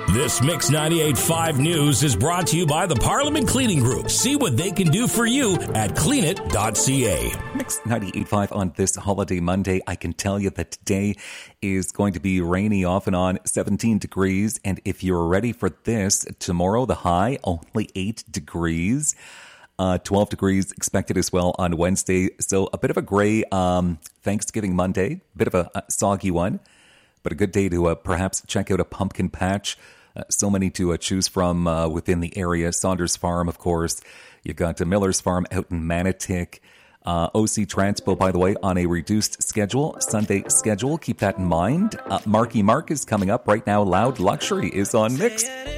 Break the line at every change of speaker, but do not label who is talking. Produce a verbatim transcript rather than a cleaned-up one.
This Mix ninety-eight point five News is brought to you by the Parliament Cleaning Group. See what they can do for you at clean it dot c a.
Mix ninety-eight point five on this holiday Monday. I can tell you that today is going to be rainy off and on, seventeen degrees. And if you're ready for this, tomorrow the high, only eight degrees. Uh, twelve degrees expected as well on Wednesday. So a bit of a gray um, Thanksgiving Monday, bit of a, a soggy one, but a good day to uh, perhaps check out a pumpkin patch. Uh, so many to uh, choose from uh, within the area. Saunders Farm, of course. You've got uh, Miller's Farm out in Manotick. Uh, O C Transpo, by the way, on a reduced schedule, Sunday schedule. Keep that in mind. Uh, Marky Mark is coming up right now. Loud Luxury is on Mix.